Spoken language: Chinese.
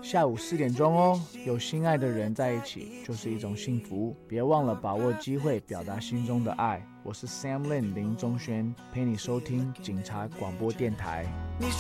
下午4点钟哦。有心爱的人在一起就是一种幸福，别忘了把握机会表达心中的爱。我是 Sam Lin 林宗轩，陪你收听警察广播电台。